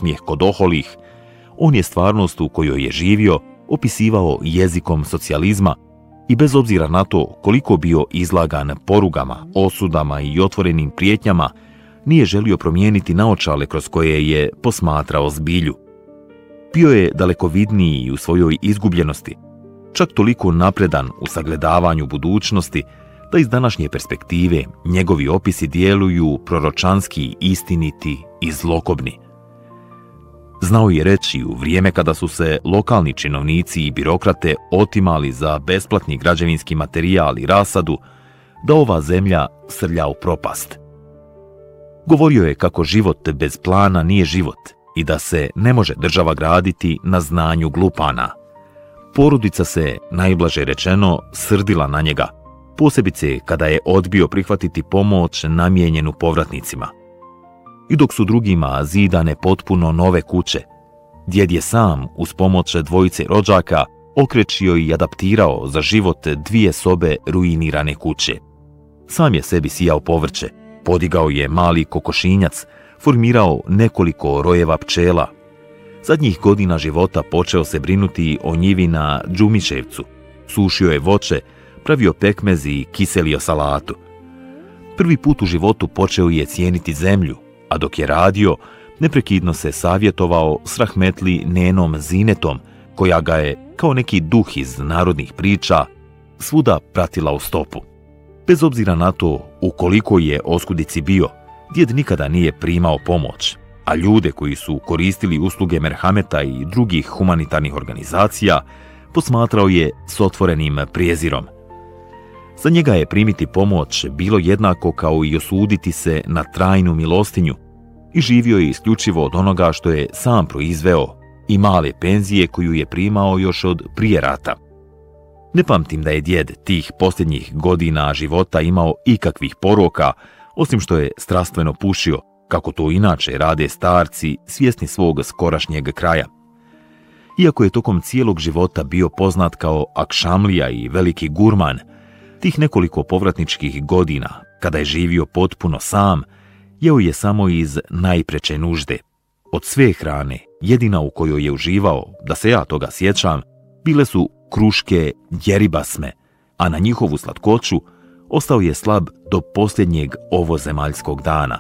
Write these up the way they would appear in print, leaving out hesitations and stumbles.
osmijeh kod oholih, on je stvarnost u kojoj je živio opisivao jezikom socijalizma i bez obzira na to koliko bio izlagan porugama, osudama i otvorenim prijetnjama, nije želio promijeniti naočale kroz koje je posmatrao zbilju. Bio je dalekovidniji u svojoj izgubljenosti, čak toliko napredan u sagledavanju budućnosti, da iz današnje perspektive njegovi opisi djeluju proročanski, istiniti i zlokobni. Znao je reći u vrijeme kada su se lokalni činovnici i birokrate otimali za besplatni građevinski materijal i rasadu, da ova zemlja srlja u propast. Govorio je kako život bez plana nije život i da se ne može država graditi na znanju glupana. Porodica se, najblaže rečeno, srdila na njega, posebice kada je odbio prihvatiti pomoć namijenjenu povratnicima. I dok su drugima zidane potpuno nove kuće, djed je sam, uz pomoć dvojice rođaka, okrečio i adaptirao za život 2 sobe ruinirane kuće. Sam je sebi sijao povrće, podigao je mali kokošinjac, formirao nekoliko rojeva pčela. Zadnjih godina života počeo se brinuti o njivi na Đumićevcu, sušio je voće, pravio pekmez i kiselio salatu. Prvi put u životu počeo je cijeniti zemlju, a dok je radio, neprekidno se savjetovao s rahmetli nenom Zinetom, koja ga je, kao neki duh iz narodnih priča, svuda pratila u stopu. Bez obzira na to u koliko je oskudici bio, djed nikada nije primao pomoć, a ljude koji su koristili usluge merhameta i drugih humanitarnih organizacija posmatrao je s otvorenim prijezirom. Za njega je primiti pomoć bilo jednako kao i osuditi se na trajnu milostinju i živio je isključivo od onoga što je sam proizveo i male penzije koju je primao još od prije rata. Ne pamtim da je djed tih posljednjih godina života imao ikakvih poroka, osim što je strastveno pušio, kako to inače rade starci svjesni svog skorašnjeg kraja. Iako je tokom cijelog života bio poznat kao akšamlija i veliki gurman, tih nekoliko povratničkih godina, kada je živio potpuno sam, jeo je samo iz najpreče nužde. Od sve hrane, jedina u kojoj je uživao, da se ja toga sjećam, bile su kruške djeribasme, a na njihovu slatkoću ostao je slab do posljednjeg ovozemaljskog dana.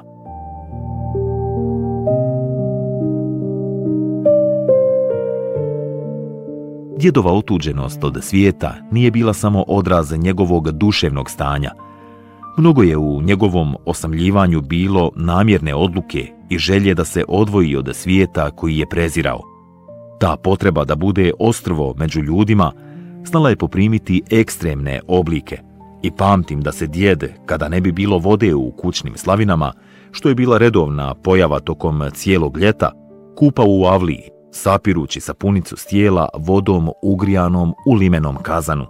Djedova otuđenost od svijeta nije bila samo odraz njegovog duševnog stanja. Mnogo je u njegovom osamljivanju bilo namjerne odluke i želje da se odvoji od svijeta koji je prezirao. Ta potreba da bude ostrvo među ljudima znala je poprimiti ekstremne oblike i pamtim da se djed, kada ne bi bilo vode u kućnim slavinama, što je bila redovna pojava tokom cijelog ljeta, kupao u avliji, sapirući sapunicu s tijela vodom ugrijanom u limenom kazanu.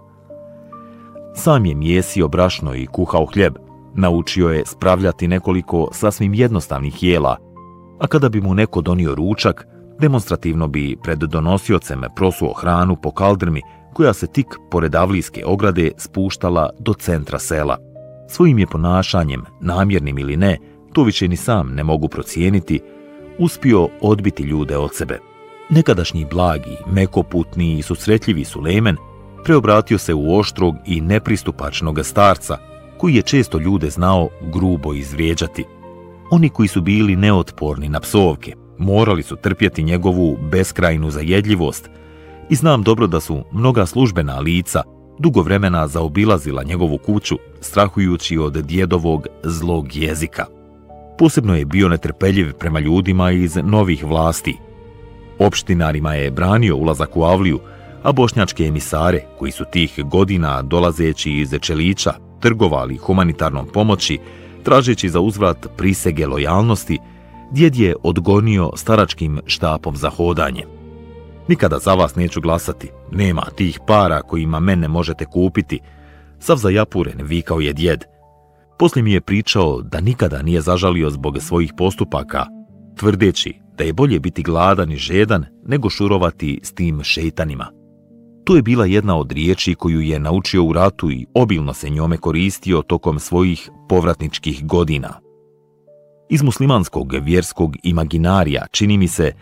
Sam je mijesio brašno i kuhao hljeb, naučio je spravljati nekoliko sasvim jednostavnih jela, a kada bi mu neko donio ručak, demonstrativno bi pred donosiocem prosuo hranu po kaldrmi koja se tik pored avlijske ograde spuštala do centra sela. Svojim je ponašanjem, namjernim ili ne, to više ni sam ne mogu procijeniti, uspio odbiti ljude od sebe. Nekadašnji blagi, mekoputni i susretljivi Sulejmen preobratio se u oštrog i nepristupačnog starca, koji je često ljude znao grubo izvrijeđati. Oni koji su bili neotporni na psovke, morali su trpjeti njegovu beskrajnu zajedljivost i znam dobro da su mnoga službena lica dugo vremena zaobilazila njegovu kuću, strahujući od djedovog zlog jezika. Posebno je bio netrpeljiv prema ljudima iz novih vlasti. Opštinarima je branio ulazak u avliju, a bošnjačke emisare, koji su tih godina dolazeći iz Čelića trgovali humanitarnom pomoći, tražeći za uzvrat prisege lojalnosti, djed je odgonio staračkim štapom za hodanje. Nikada za vas neću glasati, nema tih para kojima mene možete kupiti, sav zajapuren, vikao je djed. Poslije mi je pričao da nikada nije zažalio zbog svojih postupaka, tvrdeći da je bolje biti gladan i žedan nego šurovati s tim šeitanima. To je bila jedna od riječi koju je naučio u ratu i obilno se njome koristio tokom svojih povratničkih godina. Iz muslimanskog vjerskog imaginarija čini mi se